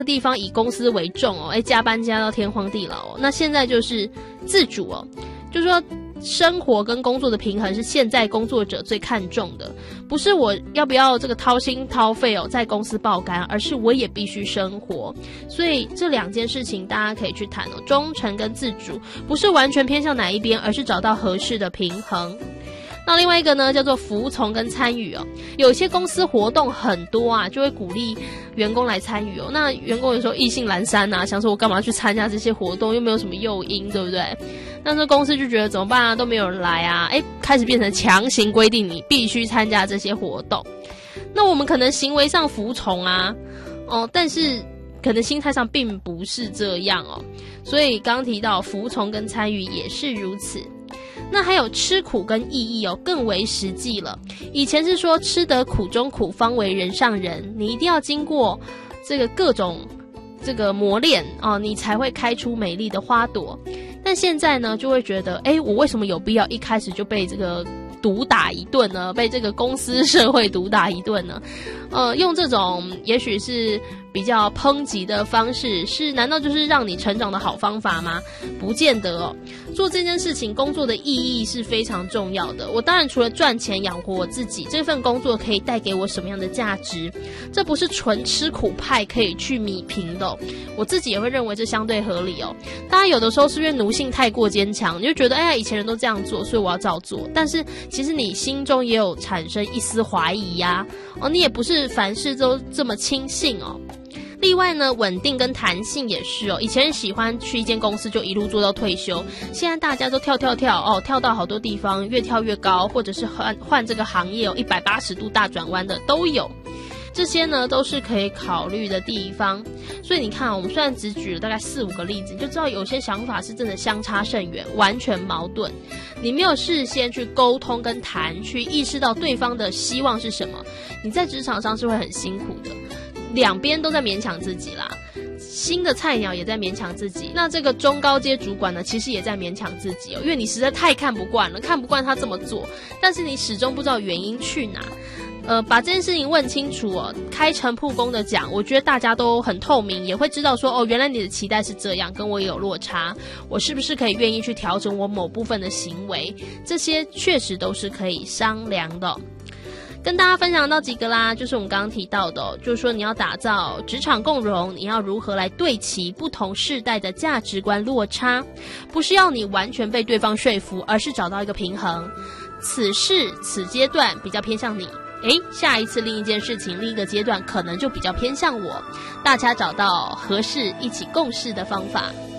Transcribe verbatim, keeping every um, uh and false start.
地方以公司为重哦，哎，加班加到天荒地老哦。那现在就是自主哦，就是说生活跟工作的平衡是现在工作者最看重的，不是我要不要这个掏心掏肺哦在公司爆肝，而是我也必须生活。所以这两件事情大家可以去谈哦，忠诚跟自主不是完全偏向哪一边，而是找到合适的平衡。那另外一个呢，叫做服从跟参与哦。有些公司活动很多啊，就会鼓励员工来参与哦。那员工有时候意兴阑珊啊，想说我干嘛去参加这些活动，又没有什么诱因，对不对？那这公司就觉得怎么办啊，都没有人来啊，诶，开始变成强行规定你必须参加这些活动。那我们可能行为上服从啊，哦，但是可能心态上并不是这样哦。所以刚刚提到服从跟参与也是如此。那还有吃苦跟意义哦，更为实际了。以前是说吃得苦中苦，方为人上人，你一定要经过这个各种这个磨练哦，你才会开出美丽的花朵。但现在呢，就会觉得，诶，我为什么有必要一开始就被这个毒打一顿呢？被这个公司社会毒打一顿呢？呃，用这种也许是比较抨击的方式，是难道就是让你成长的好方法吗？不见得哦。做这件事情，工作的意义是非常重要的。我当然除了赚钱养活我自己，这份工作可以带给我什么样的价值？这不是纯吃苦派可以去弭平的哦。我自己也会认为这相对合理哦。当然有的时候是因为奴性太过坚强，你就觉得哎呀以前人都这样做，所以我要照做。但是其实你心中也有产生一丝怀疑呀、啊，哦，你也不是凡事都这么轻信哦。另外呢，稳定跟弹性也是哦。以前人喜欢去一间公司就一路做到退休，现在大家都跳跳跳哦，跳到好多地方，越跳越高，或者是换换这个行业哦，一百八十度大转弯的都有。这些呢都是可以考虑的地方。所以你看，我们虽然只举了大概四五个例子，你就知道有些想法是真的相差甚远，完全矛盾。你没有事先去沟通跟谈，去意识到对方的希望是什么，你在职场上是会很辛苦的。两边都在勉强自己啦，新的菜鸟也在勉强自己，那这个中高阶主管呢，其实也在勉强自己哦，因为你实在太看不惯了，看不惯他这么做，但是你始终不知道原因去哪。呃，把这件事情问清楚哦，开诚布公的讲，我觉得大家都很透明，也会知道说哦，原来你的期待是这样，跟我也有落差，我是不是可以愿意去调整我某部分的行为？这些确实都是可以商量的哦。跟大家分享到几个啦，就是我们刚刚提到的哦，就是说你要打造职场共融，你要如何来对齐不同世代的价值观落差，不是要你完全被对方说服，而是找到一个平衡。此事此阶段比较偏向你，诶，下一次另一件事情另一个阶段可能就比较偏向我，大家找到合适一起共事的方法。